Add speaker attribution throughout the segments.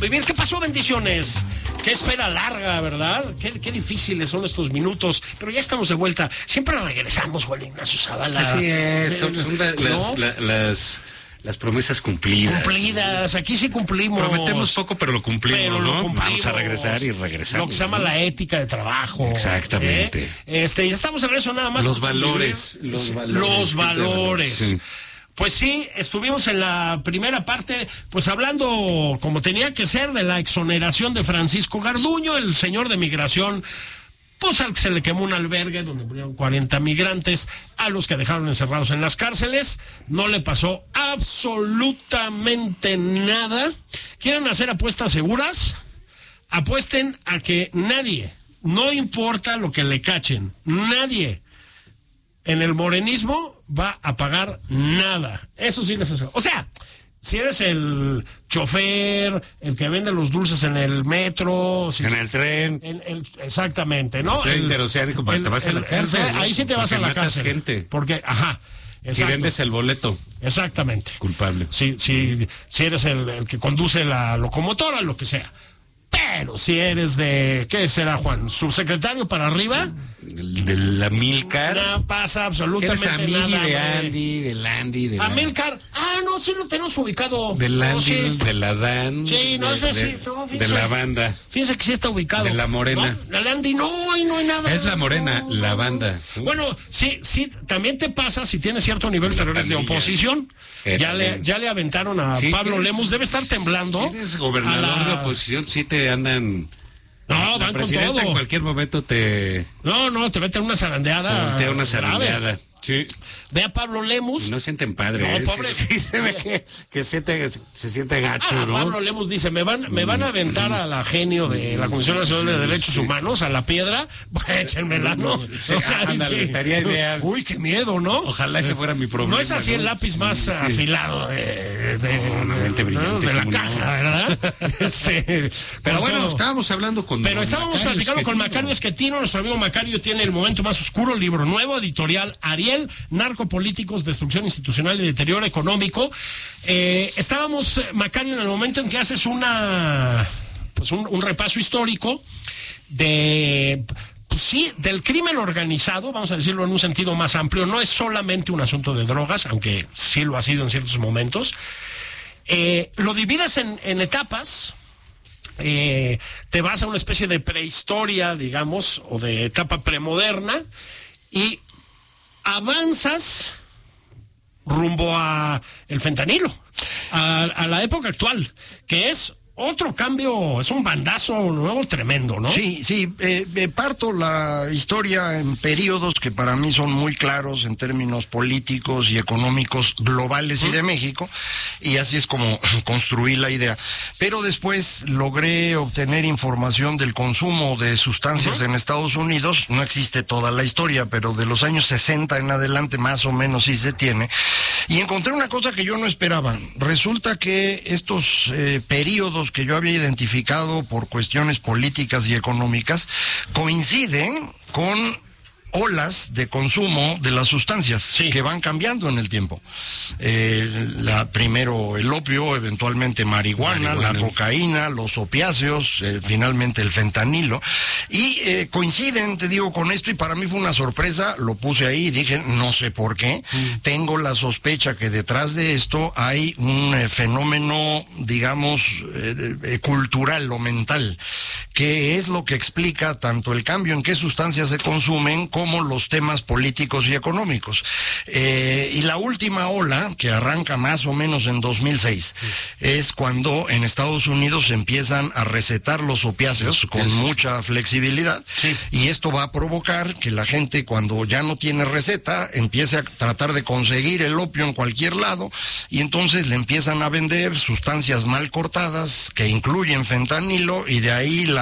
Speaker 1: convivir. ¿Qué pasó, bendiciones? Qué espera larga, ¿verdad? Qué difíciles son estos minutos. Pero ya estamos de vuelta. Siempre regresamos, Juan Ignacio Zavala.
Speaker 2: Así es, son las promesas cumplidas.
Speaker 1: Cumplidas, aquí sí cumplimos.
Speaker 2: Prometemos poco, pero lo cumplimos, ¿no? Vamos a regresar y regresamos.
Speaker 1: Lo que se llama la ética de trabajo.
Speaker 2: Exactamente.
Speaker 1: Ya estamos de regreso nada más.
Speaker 2: Los valores.
Speaker 1: Sí. Pues sí, estuvimos en la primera parte, pues hablando como tenía que ser de la exoneración de Francisco Garduño, el señor de migración, pues al que se le quemó un albergue donde murieron 40 migrantes, a los que dejaron encerrados en las cárceles, no le pasó absolutamente nada. ¿Quieren hacer apuestas seguras? Apuesten a que nadie, no importa lo que le cachen, nadie en el morenismo va a pagar nada. Eso sí les aseguro. O sea, si eres el chofer, el que vende los dulces en el metro...
Speaker 2: en el tren.
Speaker 1: Exactamente, ¿no?
Speaker 2: El tren interoceánico, te vas a la cárcel.
Speaker 1: Ahí sí te vas a la cárcel.
Speaker 2: Gente.
Speaker 1: Porque, exacto.
Speaker 2: Si vendes el boleto.
Speaker 1: Exactamente.
Speaker 2: Culpable.
Speaker 1: Si eres el que conduce la locomotora, lo que sea. Pero si eres de, ¿qué será, Juan? ¿Subsecretario para arriba?
Speaker 2: De la Milcar.
Speaker 1: No pasa absolutamente nada.
Speaker 2: Si eres amigo de Andy, del Andy, de la...
Speaker 1: Milcar. No, sí lo tenemos ubicado.
Speaker 2: Del Andy, sí. De la Dan.
Speaker 1: Sí, no sé si...
Speaker 2: De la banda.
Speaker 1: Fíjense que sí está ubicado.
Speaker 2: De la Morena.
Speaker 1: ¿No? La Andy, no hay nada.
Speaker 2: Es la Morena, la banda.
Speaker 1: Bueno, sí, también te pasa si tienes cierto nivel, pero eres de oposición. Ya le aventaron a Pablo Lemus, debe estar temblando.
Speaker 2: Si eres gobernador de oposición, sí te andan...
Speaker 1: No, van con todo.
Speaker 2: En cualquier momento te...
Speaker 1: No, te meten una zarandeada.
Speaker 2: Sí.
Speaker 1: Ve a Pablo Lemus.
Speaker 2: No sienten padre.
Speaker 1: No, pobre.
Speaker 2: Sí, se ve que se siente gacho, ¿no?
Speaker 1: Pablo Lemus dice, me van a aventar a la genio de la Comisión Nacional de Derechos Humanos, a la piedra, pues échenmela, ¿no?
Speaker 2: Estaría ideal.
Speaker 1: Uy, qué miedo, ¿no?
Speaker 2: Ojalá ese fuera mi problema.
Speaker 1: No es así el lápiz más afilado de la caja, ¿verdad?
Speaker 2: Pero bueno, estábamos hablando con...
Speaker 1: Pero estábamos platicando con Macario Esquetino, nuestro amigo Macario tiene El Momento Más Oscuro, libro nuevo, editorial Ariel, Narcopolíticos, Destrucción Institucional y Deterioro Económico. Estábamos, Macario, en el momento en que haces un repaso histórico de... del crimen organizado, vamos a decirlo en un sentido más amplio, no es solamente un asunto de drogas, aunque sí lo ha sido en ciertos momentos. Lo divides en etapas. Te vas a una especie de prehistoria, digamos, o de etapa premoderna, y avanzas rumbo a el fentanilo, a la época actual, que es otro cambio, es un bandazo nuevo tremendo, ¿no?
Speaker 3: Sí, parto la historia en periodos que para mí son muy claros en términos políticos y económicos globales y de México, y así es como construí la idea. Pero después logré obtener información del consumo de sustancias en Estados Unidos. No existe toda la historia, pero de los años 60 en adelante más o menos sí se tiene, y encontré una cosa que yo no esperaba. Resulta que estos periodos que yo había identificado por cuestiones políticas y económicas coinciden con olas de consumo de las sustancias que van cambiando en el tiempo. Primero el opio, eventualmente marihuana, la cocaína, los opiáceos, finalmente el fentanilo, y coinciden, te digo, con esto, y para mí fue una sorpresa. Lo puse ahí y dije, no sé por qué, tengo la sospecha que detrás de esto hay un fenómeno, digamos, cultural o mental, que es lo que explica tanto el cambio en qué sustancias se consumen como los temas políticos y económicos. Y la última ola, que arranca más o menos en 2006, es cuando en Estados Unidos se empiezan a recetar los opiáceos con mucha flexibilidad, y esto va a provocar que la gente, cuando ya no tiene receta, empiece a tratar de conseguir el opio en cualquier lado, y entonces le empiezan a vender sustancias mal cortadas que incluyen fentanilo, y de ahí la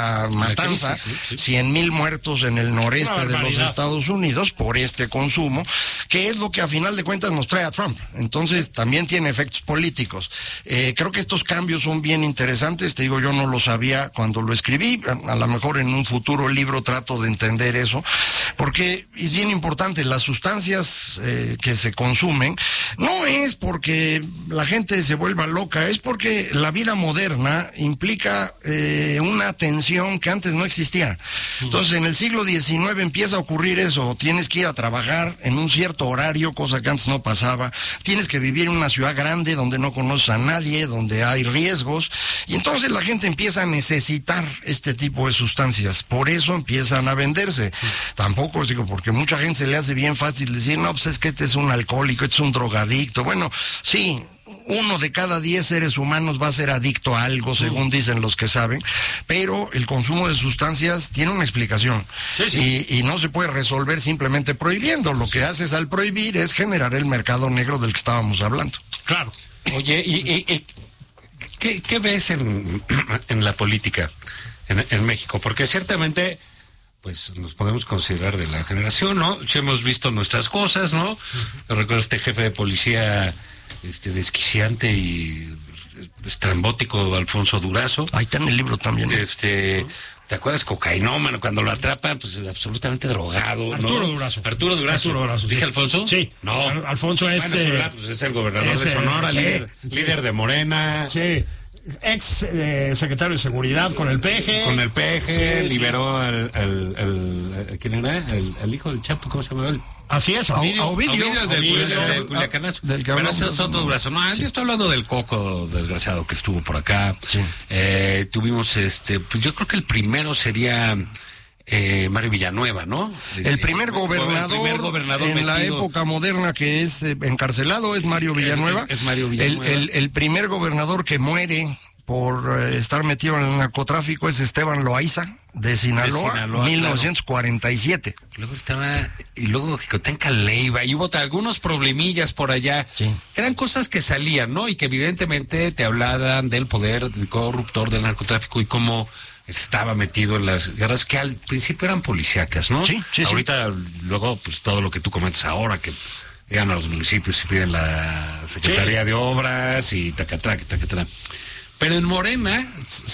Speaker 3: una matanza, 100,000 muertos en el noreste de los Estados Unidos por este consumo, que es lo que a final de cuentas nos trae a Trump. Entonces también tiene efectos políticos. Creo que estos cambios son bien interesantes, te digo, yo no lo sabía cuando lo escribí, a lo mejor en un futuro libro trato de entender eso, porque es bien importante, las sustancias que se consumen, no es porque la gente se vuelva loca, es porque la vida moderna implica una tensión que antes no existía. Entonces en el siglo XIX empieza a ocurrir eso, tienes que ir a trabajar en un cierto horario, cosa que antes no pasaba, tienes que vivir en una ciudad grande donde no conoces a nadie, donde hay riesgos, y entonces la gente empieza a necesitar este tipo de sustancias, por eso empiezan a venderse. Tampoco digo, porque mucha gente se le hace bien fácil decir, no, pues es que este es un alcohólico, este es un drogadicto. Bueno, sí, 1 de cada 10 seres humanos va a ser adicto a algo, según dicen los que saben, pero el consumo de sustancias tiene una explicación. Y no se puede resolver simplemente prohibiendo. Lo que haces al prohibir es generar el mercado negro del que estábamos hablando.
Speaker 1: Claro.
Speaker 2: Oye, ¿y qué ves en la política en México? Porque ciertamente, pues nos podemos considerar de la generación, ¿no? Hemos visto nuestras cosas, ¿no? Yo recuerdo este jefe de policía desquiciante y estrambótico, Alfonso Durazo.
Speaker 3: Ahí está en el libro también.
Speaker 2: ¿Te acuerdas? Cocainómano, cuando lo atrapan, pues absolutamente drogado,
Speaker 1: Arturo Durazo.
Speaker 2: Arturo Durazo.
Speaker 1: ¿Dije
Speaker 2: sí. ¿Alfonso?
Speaker 1: Sí.
Speaker 2: No.
Speaker 1: Alfonso es...
Speaker 2: pues es el gobernador de Sonora, líder de Morena.
Speaker 1: Sí. Ex secretario de Seguridad con el PG.
Speaker 2: Liberó al ¿quién era? El hijo del Chapo, ¿cómo se llamaba?
Speaker 1: Así es,
Speaker 2: Ovidio del Culiacanazo. Pero ese es otro Durazo. No, yo estoy hablando del Coco desgraciado que estuvo por acá.
Speaker 3: Sí.
Speaker 2: Tuvimos pues yo creo que el primero sería Mario Villanueva, ¿no?
Speaker 3: El primer gobernador en la época moderna que es encarcelado es Mario Villanueva.
Speaker 2: Es Mario Villanueva.
Speaker 3: El primer gobernador que muere por estar metido en el narcotráfico es Esteban Loaiza, de Sinaloa, 1947.
Speaker 2: Claro. Luego Jicotenca Leiva, y hubo algunos problemillas por allá.
Speaker 3: Sí.
Speaker 2: Eran cosas que salían, ¿no? Y que evidentemente te hablaban del poder del corruptor del narcotráfico y cómo estaba metido en las guerras que al principio eran policíacas, ¿no?
Speaker 3: Sí.
Speaker 2: Ahorita, luego, pues todo lo que tú comentas ahora, que llegan a los municipios y piden la Secretaría de Obras y tacatrá. Pero en Morena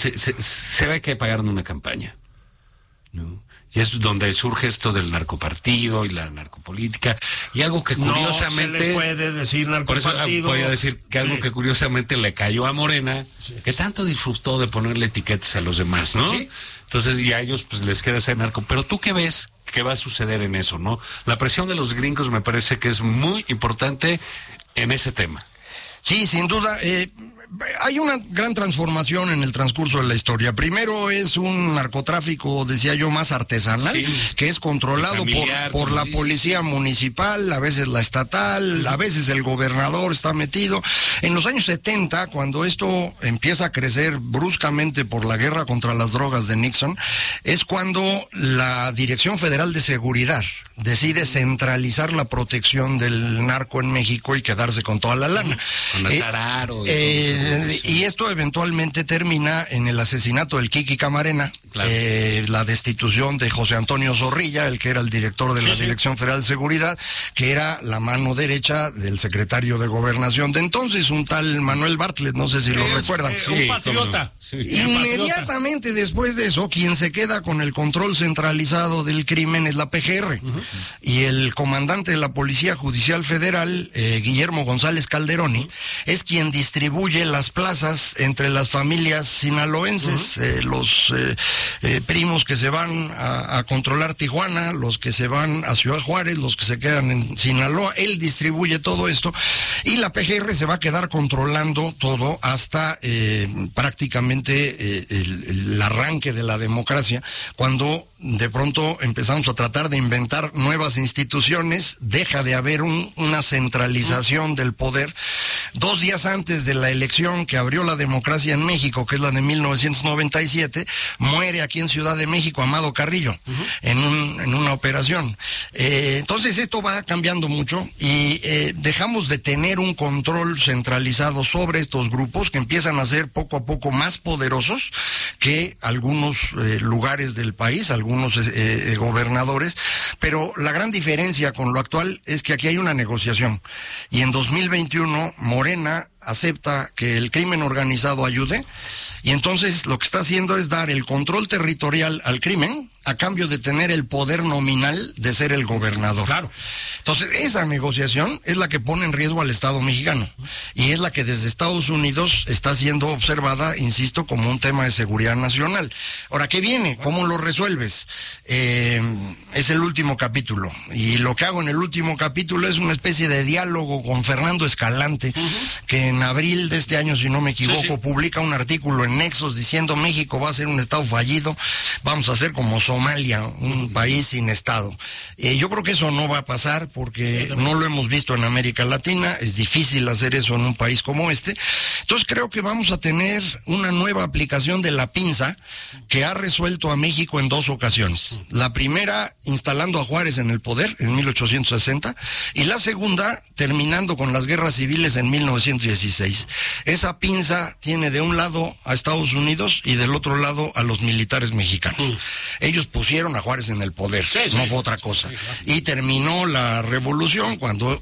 Speaker 2: se ve que pagaron una campaña, ¿no? Y es donde surge esto del narcopartido y la narcopolítica, y algo que curiosamente...
Speaker 1: No se les puede decir narcopartido.
Speaker 2: Por eso voy a decir que algo que curiosamente le cayó a Morena, que tanto disfrutó de ponerle etiquetas a los demás, ¿no? Sí. Entonces, y a ellos pues les queda ese narco. Pero ¿tú qué ves que va a suceder en eso, no? La presión de los gringos me parece que es muy importante en ese tema.
Speaker 3: Sí, sin duda. Hay una gran transformación en el transcurso de la historia. Primero es un narcotráfico, decía yo, más artesanal, que es controlado por la policía municipal, a veces la estatal, a veces el gobernador está metido. En los años 70, cuando esto empieza a crecer bruscamente por la guerra contra las drogas de Nixon, es cuando la Dirección Federal de Seguridad decide centralizar la protección del narco en México y quedarse con toda la lana.
Speaker 2: Con Azararo
Speaker 3: y esto eventualmente termina en el asesinato del Kiki Camarena,
Speaker 2: claro.
Speaker 3: La destitución de José Antonio Zorrilla, el que era el director de la Dirección Federal de Seguridad, que era la mano derecha del secretario de Gobernación de entonces, un tal Manuel Bartlett, no sé si lo recuerdan.
Speaker 1: Un patriota.
Speaker 3: Inmediatamente después de eso, quien se queda con el control centralizado del crimen es la PGR. Y el comandante de la Policía Judicial Federal, Guillermo González Calderoni, es quien distribuye las plazas entre las familias sinaloenses, los primos que se van a controlar Tijuana, los que se van a Ciudad Juárez, los que se quedan en Sinaloa. Él distribuye todo esto y la PGR se va a quedar controlando todo hasta prácticamente el arranque de la democracia, cuando de pronto empezamos a tratar de inventar nuevas instituciones, deja de haber una centralización del poder. 2 días antes de la elección que abrió la democracia en México, que es la de 1997, muere aquí en Ciudad de México Amado Carrillo, en una operación. Entonces esto va cambiando mucho y dejamos de tener un control centralizado sobre estos grupos que empiezan a ser poco a poco más poderosos, que algunos lugares del país, algunos gobernadores, pero la gran diferencia con lo actual es que aquí hay una negociación y en 2021 Morena acepta que el crimen organizado ayude y entonces lo que está haciendo es dar el control territorial al crimen a cambio de tener el poder nominal de ser el gobernador.
Speaker 1: Claro.
Speaker 3: Entonces, esa negociación es la que pone en riesgo al Estado mexicano y es la que desde Estados Unidos está siendo observada, insisto, como un tema de seguridad nacional. Ahora, ¿qué viene? ¿Cómo lo resuelves? Es el último capítulo y lo que hago en el último capítulo es una especie de diálogo con Fernando Escalante, que en abril de este año, si no me equivoco, publica un artículo en Nexos diciendo México va a ser un Estado fallido, vamos a ser como Somalia, un país sin Estado. Yo creo que eso no va a pasar porque no lo hemos visto en América Latina, es difícil hacer eso en un país como este. Entonces creo que vamos a tener una nueva aplicación de la pinza que ha resuelto a México en 2 ocasiones. La primera instalando a Juárez en el poder en 1860 y la segunda terminando con las guerras civiles en 1916. Esa pinza tiene de un lado a Estados Unidos y del otro lado a los militares mexicanos. Ellos pusieron a Juárez en el poder, no fue otra cosa. Y terminó la revolución cuando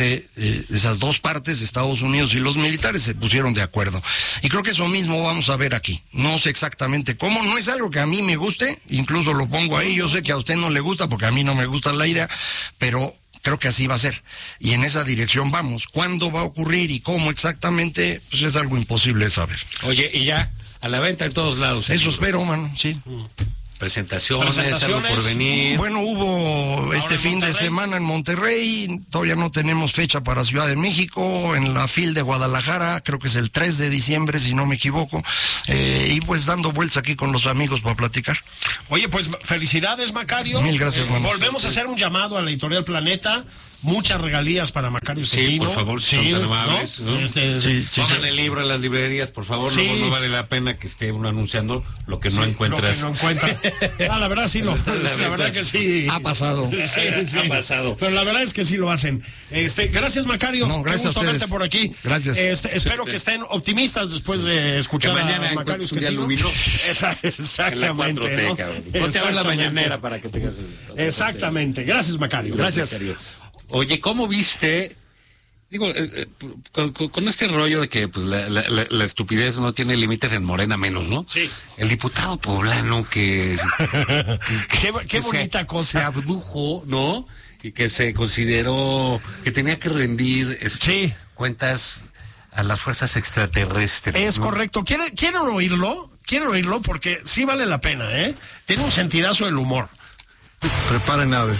Speaker 3: esas dos partes, Estados Unidos y los militares, se pusieron de acuerdo. Y creo que eso mismo vamos a ver aquí. No sé exactamente cómo, no es algo que a mí me guste, incluso lo pongo ahí, yo sé que a usted no le gusta porque a mí no me gusta la idea, pero creo que así va a ser. Y en esa dirección vamos. ¿Cuándo va a ocurrir y cómo exactamente? Pues es algo imposible de saber.
Speaker 2: Oye, y ya, a la venta en todos lados.
Speaker 3: Eso espero, mano, sí.
Speaker 2: Presentaciones, algo por venir.
Speaker 3: Bueno, hubo este fin de semana en Monterrey, todavía no tenemos fecha para Ciudad de México, en la FIL de Guadalajara, creo que es el 3 de diciembre, si no me equivoco, y pues dando vueltas aquí con los amigos para platicar.
Speaker 1: Oye, pues felicidades, Macario.
Speaker 3: Mil gracias, mano.
Speaker 1: Volvemos a hacer un llamado a la Editorial Planeta. Muchas regalías para Macario Esquetino.
Speaker 2: Sí, por favor, si son tan amables, ¿no? Pongan el libro en las librerías, por favor, no vale la pena que esté uno anunciando lo que no encuentras.
Speaker 1: Lo que no encuentra. La verdad sí la verdad que sí.
Speaker 3: Ha pasado.
Speaker 1: Sí.
Speaker 2: Ha pasado.
Speaker 1: Pero la verdad es que sí lo hacen. Gracias, Macario.
Speaker 3: No, gracias.
Speaker 1: Qué gusto verte por aquí.
Speaker 3: Gracias.
Speaker 1: Espero que estén optimistas después de escuchar
Speaker 2: que mañana
Speaker 1: a Macario
Speaker 2: un día
Speaker 1: Esquetino.
Speaker 2: luminoso.
Speaker 1: Exactamente.
Speaker 2: En la 4T, cabrón. Ponte a ver la mañanera para que tengas.
Speaker 1: Exactamente. Gracias, Macario.
Speaker 3: Gracias.
Speaker 2: Oye, ¿cómo viste? Digo, con este rollo de que pues, la estupidez no tiene límites, en Morena menos, ¿no?
Speaker 1: Sí.
Speaker 2: El diputado poblano que
Speaker 1: qué bonita cosa.
Speaker 2: Se abdujo, ¿no? Y que se consideró que tenía que rendir cuentas a las fuerzas extraterrestres.
Speaker 1: Es
Speaker 2: ¿no?
Speaker 1: correcto. ¿Quieren oírlo? Quieren oírlo porque sí vale la pena, ¿eh? Tiene un sentidazo del humor.
Speaker 4: Preparen nave.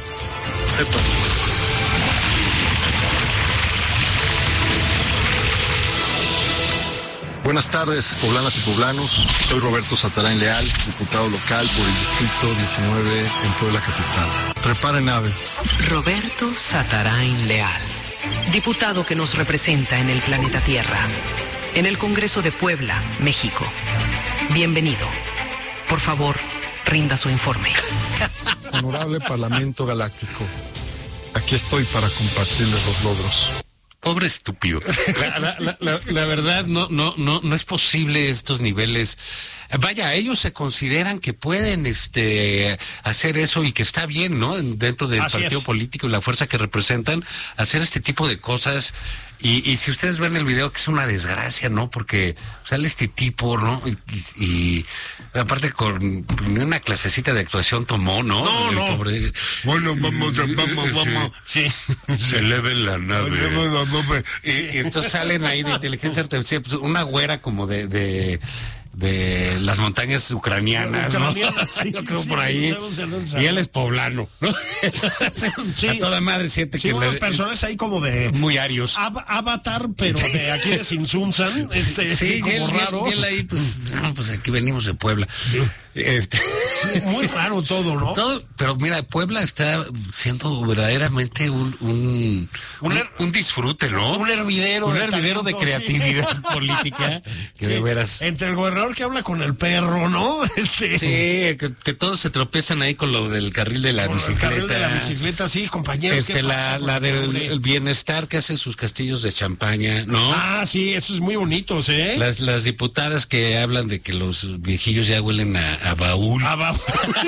Speaker 4: Buenas tardes, poblanas y poblanos. Soy Roberto Satarain Leal, diputado local por el Distrito 19 en Puebla Capital. Preparen nave.
Speaker 5: Roberto Satarain Leal, diputado que nos representa en el planeta Tierra, en el Congreso de Puebla, México. Bienvenido. Por favor, rinda su informe.
Speaker 4: Honorable Parlamento Galáctico, aquí estoy para compartirles los logros.
Speaker 2: Pobre estúpido. La verdad, no es posible estos niveles. Vaya, ellos se consideran que pueden hacer eso y que está bien, ¿no? Dentro del partido político y la fuerza que representan, hacer este tipo de cosas. Y si ustedes ven el video, que es una desgracia, ¿no? Porque sale este tipo, ¿no? Y aparte con una clasecita de actuación tomó, ¿no?
Speaker 1: No.
Speaker 2: Pobre...
Speaker 3: Bueno, vamos.
Speaker 1: Sí.
Speaker 2: Se eleven la nave. Y entonces salen ahí de inteligencia artificial, pues, una güera como de las montañas ucranianas, ¿no?
Speaker 1: Sí,
Speaker 2: yo creo por ahí. Y él es poblano, ¿no? A toda madre siente que
Speaker 1: unas personas ahí como de
Speaker 2: muy arios.
Speaker 1: Avatar, pero de aquí de Sinsunzan,
Speaker 2: sí,
Speaker 1: como raro.
Speaker 2: Y él ahí, pues aquí venimos de Puebla.
Speaker 1: Sí, muy raro todo, ¿no?
Speaker 2: Todo, pero mira, Puebla está siendo verdaderamente un disfrute, ¿no?
Speaker 1: Un hervidero.
Speaker 2: Un
Speaker 1: de
Speaker 2: hervidero de
Speaker 1: talento,
Speaker 2: creatividad
Speaker 1: sí.
Speaker 2: política. Que
Speaker 1: Sí,
Speaker 2: de veras.
Speaker 1: entre el gobernador que habla con el perro, ¿no?
Speaker 2: Sí, que todos se tropiezan ahí con lo del carril de la
Speaker 1: Con
Speaker 2: bicicleta.
Speaker 1: el carril de la bicicleta, sí, compañeros. ¿qué pasa con
Speaker 2: La
Speaker 1: el
Speaker 2: del
Speaker 1: pobre?
Speaker 2: el bienestar que hace sus castillos de champaña, ¿no?
Speaker 1: Ah, sí, esos es muy bonitos, ¿eh?
Speaker 2: Las diputadas que hablan de que los viejillos ya huelen a baúl.
Speaker 1: Ah, va.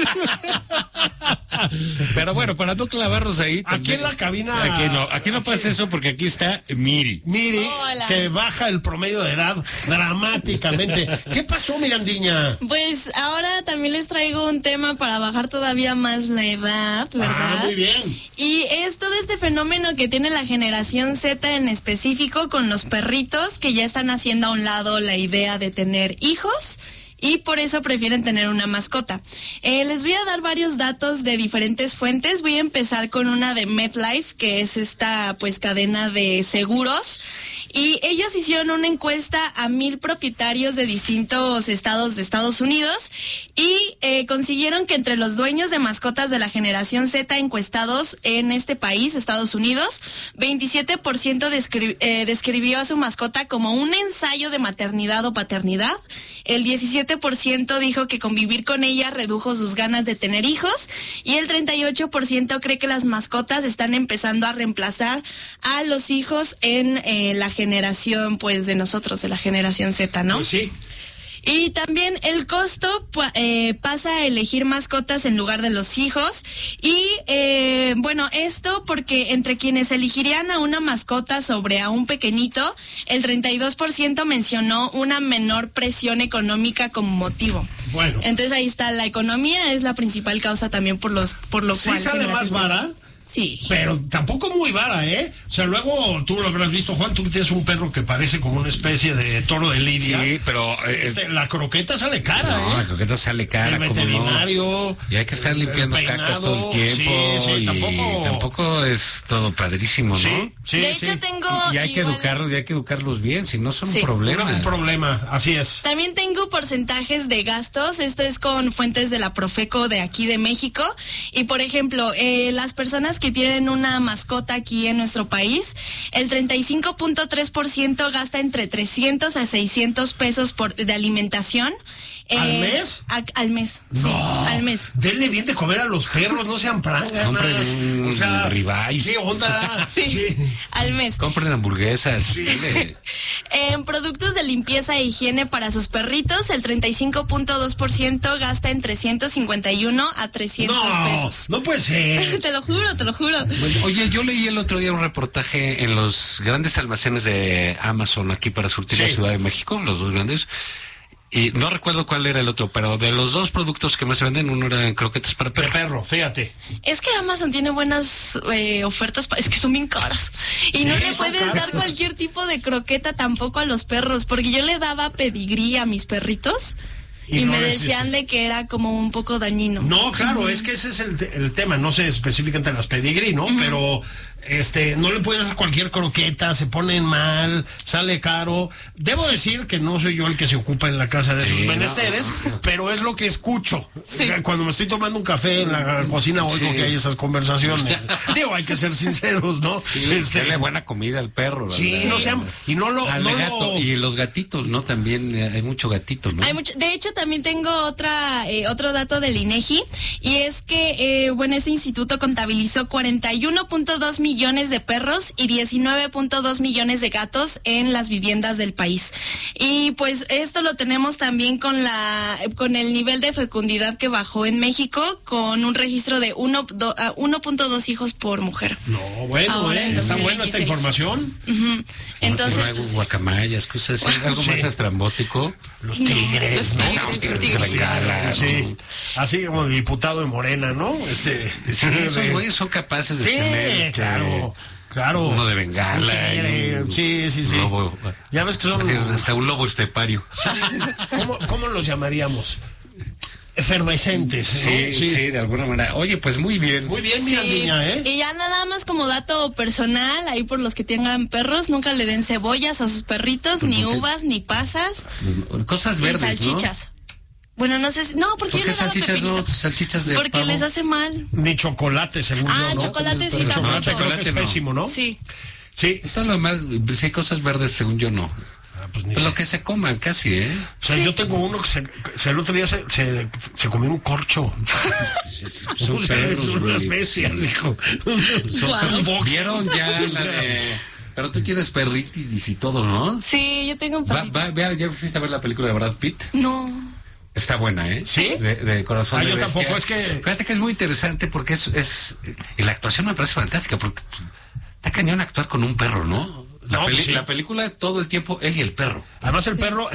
Speaker 2: Pero bueno, para no clavarnos ahí.
Speaker 1: Aquí en la cabina.
Speaker 2: Aquí no pasa eso porque aquí está Miri.
Speaker 1: Miri,
Speaker 6: Hola.
Speaker 1: que baja el promedio de edad dramáticamente. ¿Qué pasó, Mirandiña?
Speaker 6: Pues ahora también les traigo un tema para bajar todavía más la edad, ¿verdad?
Speaker 1: Ah, muy bien.
Speaker 6: Y es todo este fenómeno que tiene la generación Z en específico con los perritos que ya están haciendo a un lado la idea de tener hijos. Y por eso prefieren tener una mascota. Les voy a dar varios datos de diferentes fuentes. Voy a empezar con una de MetLife, que es esta pues cadena de seguros. Y ellos hicieron una encuesta a 1,000 propietarios de distintos estados de Estados Unidos y consiguieron que entre los dueños de mascotas de la generación Z encuestados en este país, Estados Unidos, 27% describió a su mascota como un ensayo de maternidad o paternidad. El 17% dijo que convivir con ella redujo sus ganas de tener hijos y el 38% cree que las mascotas están empezando a reemplazar a los hijos en la generación, pues, de nosotros, de la generación Z, ¿no?
Speaker 1: Pues sí.
Speaker 6: Y también el costo pasa a elegir mascotas en lugar de los hijos. Y bueno, esto porque entre quienes elegirían a una mascota sobre a un pequeñito, el 32% mencionó una menor presión económica como motivo.
Speaker 1: Bueno.
Speaker 6: Entonces ahí está, la economía es la principal causa también por lo cual.
Speaker 1: ¿Sí sale más vara?
Speaker 6: Sí.
Speaker 1: Pero tampoco muy vara, ¿eh? O sea, luego tú lo habrás visto, Juan, tú que tienes un perro que parece como una especie de toro de lidia.
Speaker 2: Sí, pero...
Speaker 1: la croqueta sale cara,
Speaker 2: no,
Speaker 1: ¿eh?
Speaker 2: la croqueta sale cara,
Speaker 1: El
Speaker 2: como
Speaker 1: veterinario.
Speaker 2: no. Y hay que estar limpiando
Speaker 1: peinado,
Speaker 2: cacas todo el tiempo.
Speaker 1: Sí,
Speaker 2: y tampoco es todo padrísimo, ¿no?
Speaker 1: Sí, sí,
Speaker 6: De
Speaker 1: sí.
Speaker 6: hecho, tengo...
Speaker 2: Y hay que educarlos bien, si no son un problema.
Speaker 1: Un problema, así es.
Speaker 6: También tengo porcentajes de gastos. Esto es con fuentes de la Profeco de aquí de México. Y por ejemplo, las personas que tienen una mascota aquí en nuestro país, el 35.3% gasta entre 300 a 600 pesos de alimentación.
Speaker 1: ¿Al mes?
Speaker 6: Al mes, sí,
Speaker 1: No,
Speaker 6: al mes.
Speaker 1: denle bien de comer a los perros, no sean prangas.
Speaker 2: Compren un ribeye.
Speaker 1: ¿Qué onda?
Speaker 6: Sí, al mes.
Speaker 2: Compren hamburguesas.
Speaker 1: Sí.
Speaker 6: En productos de limpieza e higiene para sus perritos, el 35.2% gasta en 351 a 300 pesos.
Speaker 1: No puede ser.
Speaker 6: Te lo juro, te lo juro.
Speaker 2: Bueno, oye, yo leí el otro día un reportaje en los grandes almacenes de Amazon aquí para surtir la Ciudad de México, los dos grandes. Y no recuerdo cuál era el otro, pero de los dos productos que más se venden, uno eran croquetas para perro.
Speaker 1: Perro, fíjate.
Speaker 6: Es que Amazon tiene buenas ofertas, es que son bien caras. Y no le puedes dar cualquier tipo de croqueta tampoco a los perros, porque yo le daba pedigrí a mis perritos y
Speaker 1: no
Speaker 6: me
Speaker 1: les
Speaker 6: decían de que era como un poco dañino.
Speaker 1: No, claro, es que ese es el tema, no sé específicamente las pedigrí, ¿no? Pero no le puedes dar cualquier croqueta, se ponen mal, sale caro. Debo decir que no soy yo el que se ocupa en la casa de sus menesteres, pero es lo que escucho.
Speaker 6: Sí.
Speaker 1: Cuando me estoy tomando un café en la cocina oigo que hay esas conversaciones. Digo, hay que ser sinceros, ¿no?
Speaker 2: Darle buena comida al perro.
Speaker 1: Sí, no sean, y no lo...
Speaker 2: Al gato, y los gatitos, ¿no? También hay mucho gatito, ¿no?
Speaker 6: Hay mucho, de hecho, también tengo otro dato del INEGI, y es que, este instituto contabilizó 41.2 millones de perros y 19.2 millones de gatos en las viviendas del país. Y pues esto lo tenemos también con el nivel de fecundidad que bajó en México, con un registro de 1.2 hijos por mujer.
Speaker 1: No, bueno,
Speaker 6: Ahora, en
Speaker 1: está buena esta
Speaker 6: 2026.
Speaker 1: información.
Speaker 6: Ujú. Entonces,
Speaker 2: Hay
Speaker 6: pues,
Speaker 2: guacamayas, cosas así, algo más estrambótico.
Speaker 1: Los tigres, ¿no?
Speaker 6: los tigres,
Speaker 2: de Bengala,
Speaker 1: Sí,
Speaker 2: ¿no?
Speaker 1: así como diputado de Morena, ¿no?
Speaker 2: Sí, esos güeyes son capaces de
Speaker 1: Sí,
Speaker 2: tener
Speaker 1: claro.
Speaker 2: uno de Bengala.
Speaker 1: Tigre, sí.
Speaker 2: Un lobo,
Speaker 1: Ya ves que son...
Speaker 2: hasta un lobo estepario.
Speaker 1: ¿Cómo los llamaríamos? Efervescentes, ¿no?
Speaker 2: Sí, de alguna manera. Oye, pues muy bien.
Speaker 1: Muy bien,
Speaker 6: sí.
Speaker 1: Mirandiña, ¿eh?
Speaker 6: Y ya nada más como dato personal, ahí por los que tengan perros, nunca le den cebollas a sus perritos, ni uvas, ni pasas,
Speaker 2: Cosas
Speaker 6: ni
Speaker 2: verdes,
Speaker 6: salchichas. Bueno, no sé si... No, porque
Speaker 2: ¿Por
Speaker 6: yo
Speaker 2: qué
Speaker 6: le daba
Speaker 2: salchichas
Speaker 6: pepinito.
Speaker 2: no? Salchichas de
Speaker 6: Porque
Speaker 2: pavo.
Speaker 6: les hace mal.
Speaker 1: Ni chocolate, según yo, ¿no?
Speaker 6: Chocolate sí,
Speaker 1: Pero chocolate
Speaker 6: tampoco.
Speaker 1: creo que es
Speaker 2: Chocolate no.
Speaker 1: pésimo, ¿no?
Speaker 6: Sí.
Speaker 1: Sí.
Speaker 2: Todo lo demás, si hay cosas verdes, según yo, no.
Speaker 1: Pues ni
Speaker 2: Pues
Speaker 1: sé.
Speaker 2: lo que se coman, casi, ¿eh?
Speaker 1: O sea, yo tengo uno que el otro día se comió un corcho.
Speaker 2: Son perros,
Speaker 1: Son unas
Speaker 2: güey.
Speaker 1: bestias, hijo.
Speaker 6: Guau.
Speaker 1: Un box.
Speaker 2: ¿Vieron ya la de... Pero tú quieres perritis y todo, ¿no?
Speaker 6: Sí, yo tengo un perrito.
Speaker 2: ¿Ya fuiste a ver la película de Brad Pitt?
Speaker 6: No.
Speaker 2: Está buena, ¿eh?
Speaker 1: ¿Sí?
Speaker 2: De Corazón de
Speaker 1: Yo
Speaker 2: Bestia.
Speaker 1: tampoco, es que...
Speaker 2: Fíjate que es muy interesante porque y la actuación me parece fantástica porque está cañón actuar con un perro, ¿no?
Speaker 1: No, pues sí.
Speaker 2: La película todo el tiempo él y el perro.
Speaker 1: Además el perro